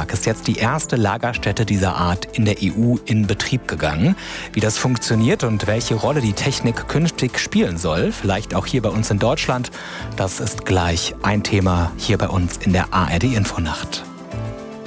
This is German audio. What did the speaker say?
Dänemark ist jetzt die erste Lagerstätte dieser Art in der EU in Betrieb gegangen. Wie das funktioniert und welche Rolle die Technik künftig spielen soll, vielleicht auch hier bei uns in Deutschland, das ist gleich ein Thema hier bei uns in der ARD Infonacht.